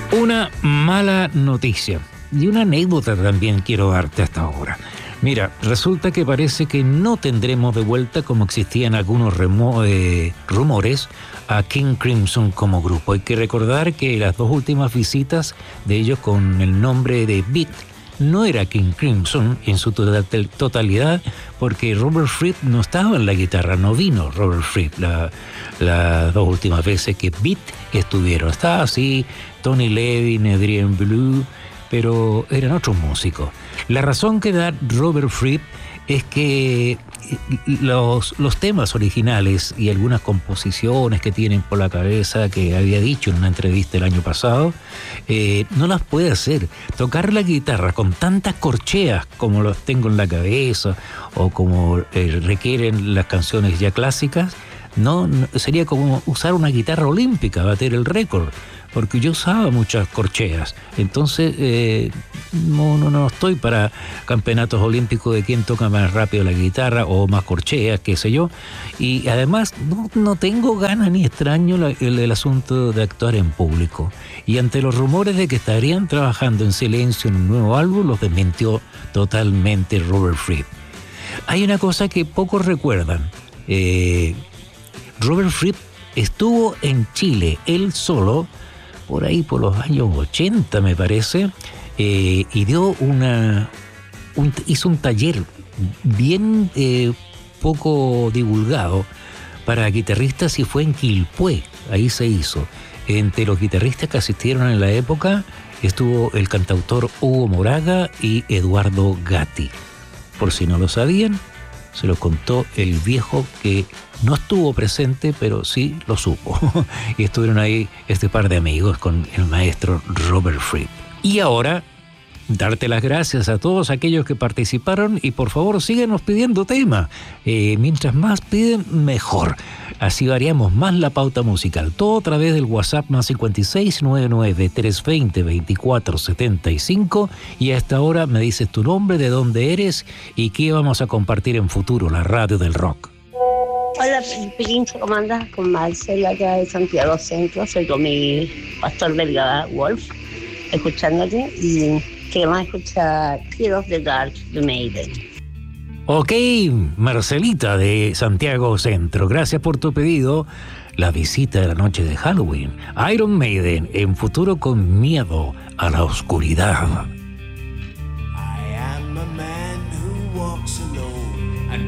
Una mala noticia y una anécdota también quiero darte hasta ahora. Mira, resulta que parece que no tendremos de vuelta, como existían algunos rumores, a King Crimson como grupo. Hay que recordar que las dos últimas visitas de ellos con el nombre de Beat no era King Crimson en su totalidad, porque Robert Fripp no estaba en la guitarra, no vino Robert Fripp las dos últimas veces que Beat estuvieron. Estaba así Tony Levin, Adrian Belew, pero eran otros músicos. La razón que da Robert Fripp es que los temas originales y algunas composiciones que tienen por la cabeza, que había dicho en una entrevista el año pasado, no las puede hacer. Tocar la guitarra con tantas corcheas como los tengo en la cabeza o como requieren las canciones ya clásicas, no sería como usar una guitarra olímpica, bater el récord, porque yo usaba muchas corcheas. Entonces no estoy para campeonatos olímpicos de quién toca más rápido la guitarra o más corcheas, qué sé yo. Y además no tengo ganas ni extraño el asunto de actuar en público. Y ante los rumores de que estarían trabajando en silencio en un nuevo álbum, los desmintió totalmente Robert Fripp. Hay una cosa que pocos recuerdan. Robert Fripp estuvo en Chile, él solo, por ahí por los años 80 me parece, y dio hizo un taller bien poco divulgado para guitarristas y fue en Quilpué, ahí se hizo. Entre los guitarristas que asistieron en la época estuvo el cantautor Hugo Moraga y Eduardo Gatti. Por si no lo sabían, se lo contó el viejo que no estuvo presente, pero sí lo supo. Y estuvieron ahí este par de amigos con el maestro Robert Fripp. Y ahora, darte las gracias a todos aquellos que participaron y por favor síguenos pidiendo temas. Mientras más piden, mejor. Así variamos más la pauta musical. Todo a través del WhatsApp más 5699 320 2475. Y a esta hora me dices tu nombre, de dónde eres y qué vamos a compartir en futuro, la radio del rock. Hola, Pirincho, ¿cómo andas? Con Marcela, acá de Santiago Centro. Soy con mi pastor belga Wolf, escuchándote. Y queremos escuchar Fear of the Dark de Maiden. Ok, Marcelita de Santiago Centro, gracias por tu pedido. La visita de la noche de Halloween. Iron Maiden, en futuro con miedo a la oscuridad.